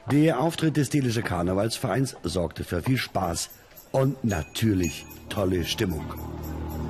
Der Auftritt des Dehlische Karnevalsvereins sorgte für viel Spaß und natürlich tolle Stimmung.